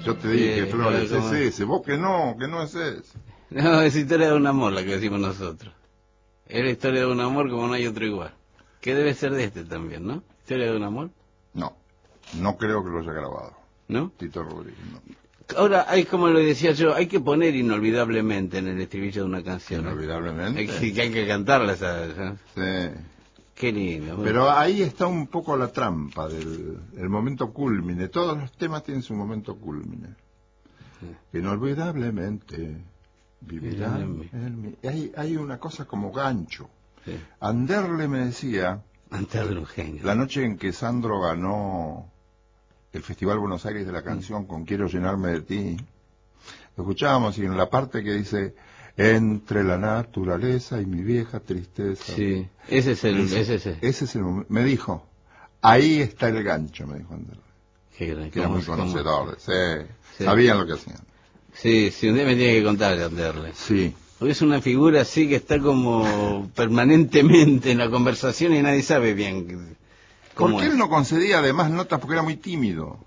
Yo te dije, Flores, es ese. Vos que no es ese. No, es historia de un amor la que decimos nosotros. Es la historia de un amor como no hay otro igual. Que debe ser de este también, ¿no? ¿Historia de un amor? No creo que lo haya grabado. ¿No? Tito Rodríguez, no. Ahora, hay como lo decía yo, hay que poner inolvidablemente en el estribillo de una canción. Inolvidablemente. Hay que cantarla, ¿sabes? Sí. Qué lindo. Bueno. Pero ahí está un poco la trampa el momento cúlmine. Todos los temas tienen su momento cúlmine. Inolvidablemente vivirán en mí. Hay una cosa como gancho. Sí. Anderle me decía, Anderle un genio. la noche en que Sandro ganó el Festival Buenos Aires de la canción con Quiero llenarme de ti, lo escuchábamos y en la parte que dice entre la naturaleza y mi vieja tristeza. Sí, ese es el momento. Me dijo, ahí está el gancho, me dijo Anderle. Que era muy conocedor, sí. Sabían lo que hacían. Sí, un día me tiene que contar de Anderle. Sí. Porque es una figura así que está como permanentemente en la conversación y nadie sabe bien cómo ¿Por qué él no concedía además notas? Porque era muy tímido.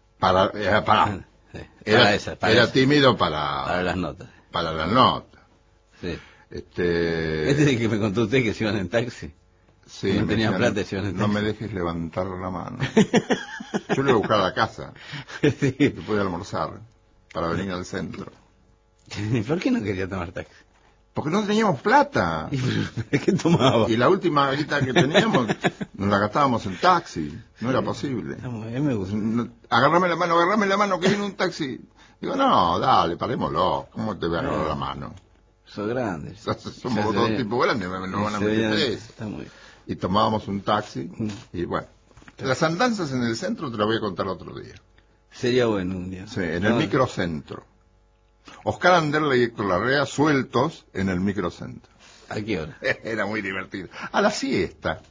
Era tímido para las notas. Para las notas. Sí. Este es el que me contó usted que se iban en taxi. Sí, no tenían plata, se iban en taxi. No me dejes levantar la mano. Yo le voy a buscar a la casa. Sí. Después de almorzar. Para venir al centro. ¿Por qué no quería tomar taxi? Porque no teníamos plata. ¿Y qué tomaba? Y la última guita que teníamos nos la gastábamos en taxi. No era posible. Me gusta. Agarrame la mano, que viene un taxi. Digo, no, dale, parémoslo. ¿Cómo te voy a agarrar la mano? Sos grande. Somos dos tipos grandes, nos van a meter preso. Y tomábamos un taxi. Y bueno, las andanzas en el centro te las voy a contar otro día. Sería bueno un día. Sí, en el microcentro. Oscar Anderle y Héctor Larrea sueltos en el microcentro. ¿A qué hora? Era muy divertido. A la siesta.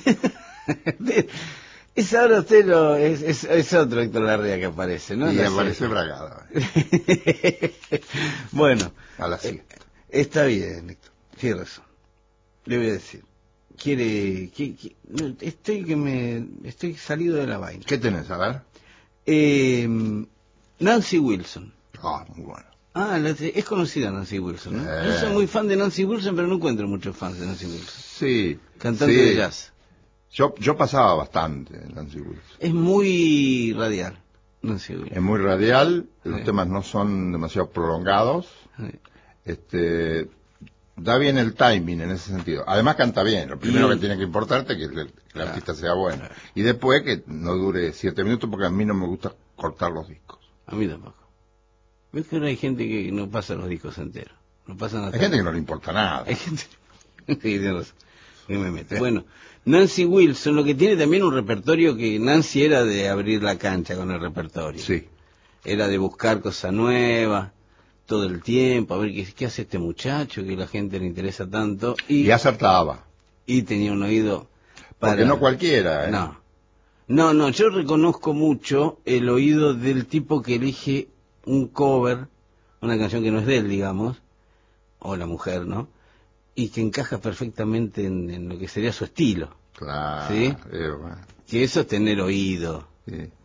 Es ahora usted es otro Héctor Larrea que aparece, ¿no? Y aparece Bragada. Bueno. A la siesta. Está bien, Héctor. Tiene razón. Le voy a decir. Estoy salido de la vaina. ¿Qué tenés? A ver. Nancy Wilson. Muy bueno. Es conocida Nancy Wilson, ¿no? Yo soy muy fan de Nancy Wilson, pero no encuentro muchos fans de Nancy Wilson. Sí. Cantante de jazz. Yo pasaba bastante en Nancy Wilson. Es muy radial, Nancy Wilson. Es muy radial, los temas no son demasiado prolongados. Da bien el timing en ese sentido. Además canta bien. Lo primero que tiene que importarte es que el artista sea bueno. Y después que no dure 7 minutos, porque a mí no me gusta cortar los discos. A mí tampoco. ¿Ves que ahora hay gente que no pasa los discos enteros? Hay gente que no le importa nada. Hay gente que me mete. Bueno, Nancy Wilson, lo que tiene también un repertorio que Nancy era de abrir la cancha con el repertorio. Sí. Era de buscar cosas nuevas todo el tiempo, a ver qué hace este muchacho, que a la gente le interesa tanto. Y acertaba. Y tenía un oído para... Porque no cualquiera, No, yo reconozco mucho el oído del tipo que elige un cover, una canción que no es de él, digamos, o la mujer, ¿no? Y que encaja perfectamente en lo que sería su estilo. Claro. ¿Sí? Bueno. Que eso es tener oído. Sí.